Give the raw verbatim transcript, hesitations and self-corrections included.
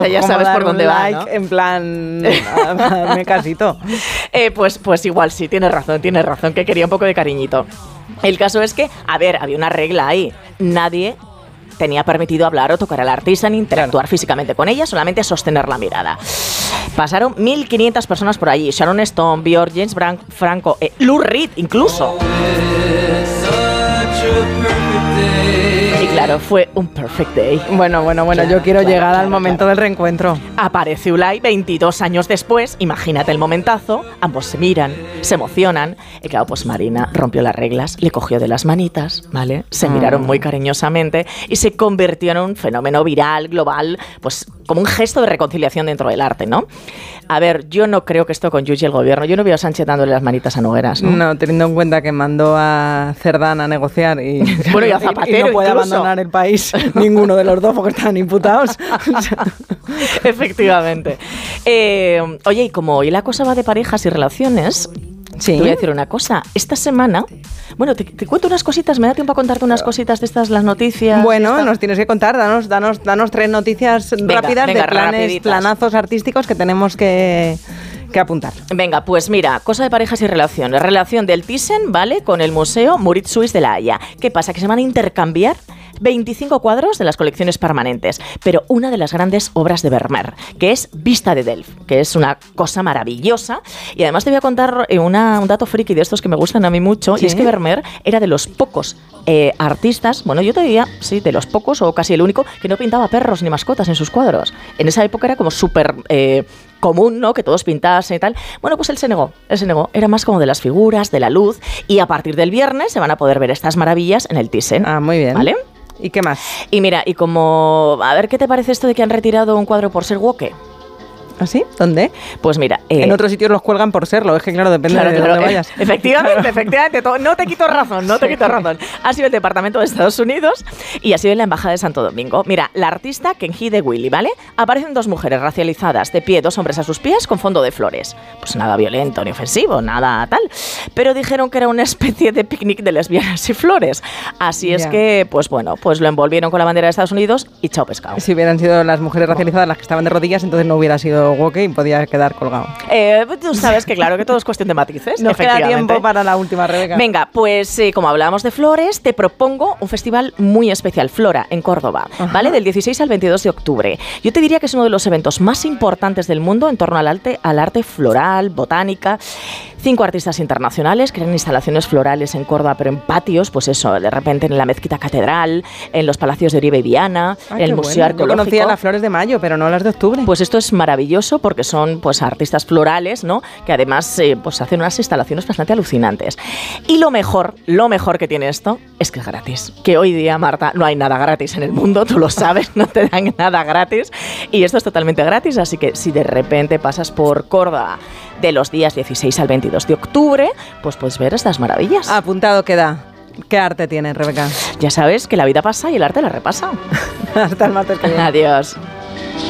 Ya sabes por dónde va, like, ¿no? En plan, me casito. Eh, pues, pues igual sí, tienes razón, tienes razón, que quería un poco de cariñito. El caso es que, a ver, había una regla ahí. Nadie tenía permitido hablar o tocar a la artista ni interactuar claro. físicamente con ella, solamente sostener la mirada. Pasaron mil quinientas personas por allí. Sharon Stone, Björk, James Bran- Franco, eh, Lou Reed incluso. Y claro, fue un perfect day. Bueno, bueno, bueno, claro, yo quiero claro, llegar claro, al momento claro. del reencuentro. Aparece Ulay veintidós años después, imagínate el momentazo, ambos se miran, se emocionan, y claro, pues Marina rompió las reglas, le cogió de las manitas, ¿vale? Se mm. miraron muy cariñosamente y se convirtió en un fenómeno viral, global, pues como un gesto de reconciliación dentro del arte, ¿no? A ver, yo no creo que esto conyugue el gobierno, yo no veo a Sánchez dándole las manitas a Nogueras, ¿no? No, teniendo en cuenta que mandó a Cerdán a negociar y, bueno, y a Zapatero y no puede incluso. abandonar el país ninguno de los dos porque están imputados. Efectivamente. Eh, oye, y como hoy la cosa va de parejas y relaciones, sí. Te voy a decir una cosa. Esta semana, bueno, te, te cuento unas cositas, ¿me da tiempo a contarte unas cositas de estas, las noticias? Bueno, esta? Nos tienes que contar, danos, danos, danos tres noticias venga, rápidas venga, de planes, rapiditas. planazos artísticos que tenemos que... que apuntar. Venga, pues mira, cosa de parejas y relaciones. Relación del Thyssen, ¿vale? Con el Museo Moritz Swiss de La Haya. ¿Qué pasa? Que se van a intercambiar veinticinco cuadros de las colecciones permanentes, pero una de las grandes obras de Vermeer, que es Vista de Delft, que es una cosa maravillosa. Y además te voy a contar una, un dato friki de estos que me gustan a mí mucho, ¿sí? Y es que Vermeer era de los pocos eh, artistas, bueno, yo te diría, sí, de los pocos o casi el único, que no pintaba perros ni mascotas en sus cuadros. En esa época era como súper... Eh, común, ¿no? Que todos pintasen y tal. Bueno, pues él se negó, él se negó. Era más como de las figuras, de la luz. Y a partir del viernes se van a poder ver estas maravillas en el Thyssen. Ah, muy bien. ¿Vale? ¿Y qué más? Y mira, y como... A ver, ¿qué te parece esto de que han retirado un cuadro por ser woke? ¿Ah, sí? ¿Dónde? Pues mira... Eh, en otros sitios los cuelgan por serlo, es que claro, depende claro, de claro, dónde vayas. Eh, efectivamente, claro. efectivamente. To- no te quito razón, no te quito razón. Ha sido el Departamento de Estados Unidos y ha sido en la Embajada de Santo Domingo. Mira, la artista Kenji de Willy, ¿vale? Aparecen dos mujeres racializadas, de pie, dos hombres a sus pies, con fondo de flores. Pues nada violento ni ofensivo, nada tal. Pero dijeron que era una especie de picnic de lesbianas y flores. Así yeah. es que, pues bueno, pues lo envolvieron con la bandera de Estados Unidos y chao pescado. Si hubieran sido las mujeres racializadas las que estaban de rodillas, entonces no hubiera sido woke y podía quedar colgado. Eh, tú sabes que claro, que todo es cuestión de matices. Nos queda tiempo para la última, Rebeca. Venga, pues eh, como hablábamos de flores, te propongo un festival muy especial, Flora, en Córdoba, Ajá. ¿vale? Del dieciséis al veintidós de octubre. Yo te diría que es uno de los eventos más importantes del mundo en torno al arte, al arte floral, botánica. Cinco artistas internacionales crean instalaciones florales en Córdoba, pero en patios, pues eso, de repente en la Mezquita Catedral, en los palacios de Oribe y Viana, Ay, en el Museo bueno. Arqueológico. Yo conocía las flores de mayo, pero no las de octubre. Pues esto es maravilloso porque son pues artistas florales, ¿no? Que además eh, pues hacen unas instalaciones bastante alucinantes. Y lo mejor, lo mejor que tiene esto es que es gratis. Que hoy día, Marta, no hay nada gratis en el mundo, tú lo sabes, no te dan nada gratis. Y esto es totalmente gratis, así que si de repente pasas por Córdoba de los días dieciséis al veintidós de octubre, pues puedes ver estas maravillas. Apuntado queda. ¿Qué arte tienes, Rebeca? Ya sabes que la vida pasa y el arte la repasa. Hasta el martes que viene. Adiós.